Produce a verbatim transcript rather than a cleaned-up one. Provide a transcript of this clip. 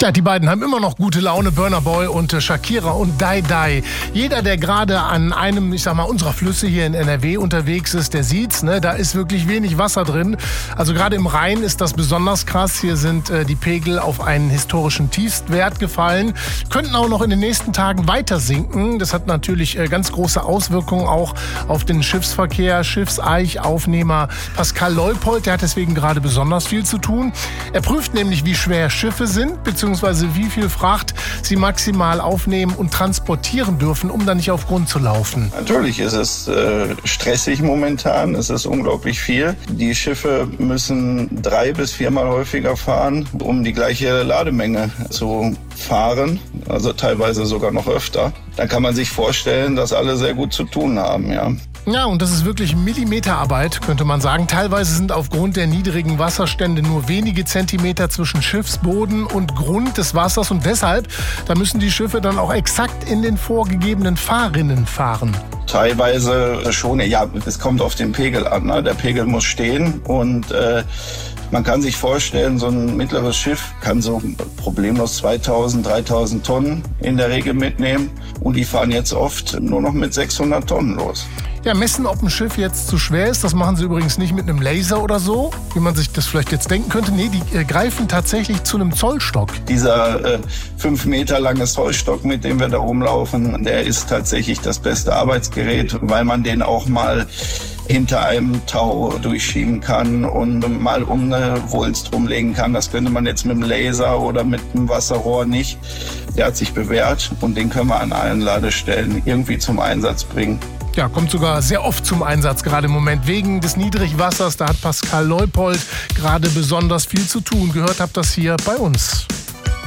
Ja, die beiden haben immer noch gute Laune, Burna Boy und äh, Shakira und Dai Dai. Jeder, der gerade an einem, ich sag mal, unserer Flüsse hier in N R W unterwegs ist, der sieht's, ne? Da ist wirklich wenig Wasser drin. Also gerade im Rhein ist das besonders krass. Hier sind äh, die Pegel auf einen historischen Tiefstwert gefallen. Könnten auch noch in den nächsten Tagen weiter sinken. Das hat natürlich äh, ganz große Auswirkungen auch auf den Schiffsverkehr. Schiffseichaufnehmer Pascal Leupold, der hat deswegen gerade besonders viel zu tun. Er prüft nämlich, wie schwer Schiffe sind, beziehungsweise wie viel Fracht sie maximal aufnehmen und transportieren dürfen, um dann nicht auf Grund zu laufen. Natürlich ist es äh, stressig momentan, es ist unglaublich viel. Die Schiffe müssen drei bis viermal häufiger fahren, um die gleiche Lademenge zu fahren, also teilweise sogar noch öfter. Dann kann man sich vorstellen, dass alle sehr gut zu tun haben, ja. Ja, und das ist wirklich Millimeterarbeit, könnte man sagen. Teilweise sind aufgrund der niedrigen Wasserstände nur wenige Zentimeter zwischen Schiffsboden und Grund des Wassers. Und deshalb, da müssen die Schiffe dann auch exakt in den vorgegebenen Fahrrinnen fahren. Teilweise schon, ja, es kommt auf den Pegel an. Ne? Der Pegel muss stehen und äh, man kann sich vorstellen, so ein mittleres Schiff kann so problemlos zweitausend, dreitausend Tonnen in der Regel mitnehmen. Und die fahren jetzt oft nur noch mit sechshundert Tonnen los. Ja, messen, ob ein Schiff jetzt zu schwer ist, das machen sie übrigens nicht mit einem Laser oder so, wie man sich das vielleicht jetzt denken könnte. Nee, die äh, greifen tatsächlich zu einem Zollstock. Dieser äh, fünf Meter lange Zollstock, mit dem wir da rumlaufen, der ist tatsächlich das beste Arbeitsgerät, weil man den auch mal hinter einem Tau durchschieben kann und mal um eine Wulst rumlegen kann. Das könnte man jetzt mit dem Laser oder mit dem Wasserrohr nicht. Der hat sich bewährt und den können wir an allen Ladestellen irgendwie zum Einsatz bringen. Ja, kommt sogar sehr oft zum Einsatz, gerade im Moment. Wegen des Niedrigwassers, da hat Pascal Leupold gerade besonders viel zu tun. Gehört habt das hier bei uns.